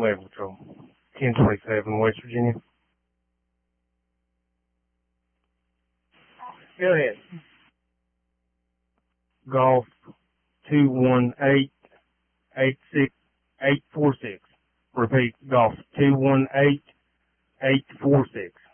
Level Patrol. 1027 West Virginia. Go ahead. Golf 218-846. Repeat, Golf 218-846.